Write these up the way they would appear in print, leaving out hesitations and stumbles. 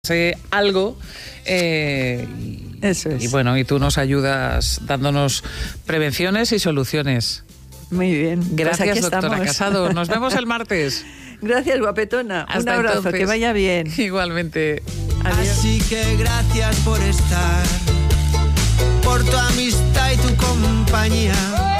algo Eso es. y bueno, y tú nos ayudas dándonos prevenciones y soluciones. Muy bien. Gracias, pues aquí doctora estamos. Casado. Nos vemos el martes. Gracias, guapetona. Hasta un abrazo, entonces. que vaya bien. Igualmente. Adiós. Así que gracias por estar, por tu amistad y tu compañía.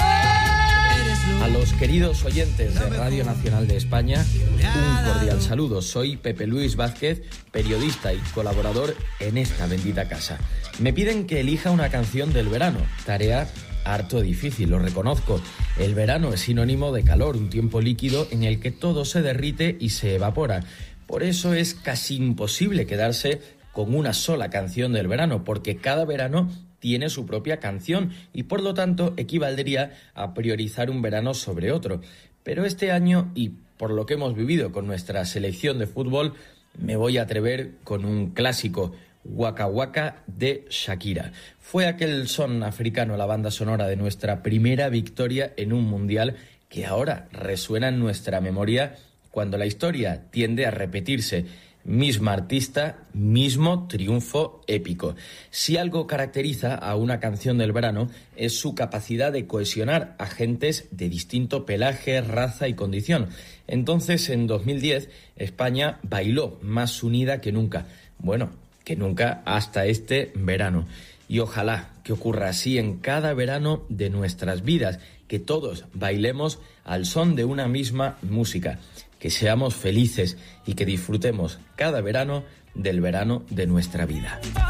A los queridos oyentes de Radio Nacional de España, un cordial saludo. Soy Pepe Luis Vázquez, periodista y colaborador en esta bendita casa. Me piden que elija una canción del verano, tarea harto difícil, lo reconozco. El verano es sinónimo de calor, un tiempo líquido en el que todo se derrite y se evapora. Por eso es casi imposible quedarse con una sola canción del verano, porque cada verano tiene su propia canción y por lo tanto equivaldría a priorizar un verano sobre otro. Pero este año, y por lo que hemos vivido con nuestra selección de fútbol, me voy a atrever con un clásico, Waka Waka de Shakira. Fue aquel son africano la banda sonora de nuestra primera victoria en un mundial que ahora resuena en nuestra memoria cuando la historia tiende a repetirse. Misma artista, mismo triunfo épico. Si algo caracteriza a una canción del verano es su capacidad de cohesionar a gentes de distinto pelaje, raza y condición. Entonces, en 2010, España bailó más unida que nunca. Bueno, que nunca hasta este verano. Y ojalá que ocurra así en cada verano de nuestras vidas, que todos bailemos al son de una misma música. Que seamos felices y que disfrutemos cada verano del verano de nuestra vida.